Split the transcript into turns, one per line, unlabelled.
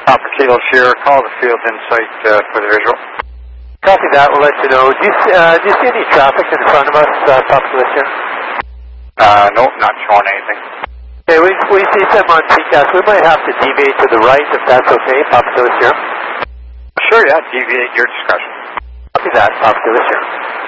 Papa Kilo Sierra, call the field insight for the visual.
Copy that, we'll let you know. Do you see any traffic in front of us, Papa Kilo Sierra?
No, not showing anything.
Okay, we see some on PCAS. We might have to deviate to the right if that's okay, Papa Kilo Sierra.
Sure, yeah, deviate your discretion.
Copy that, Papa Kilo Sierra.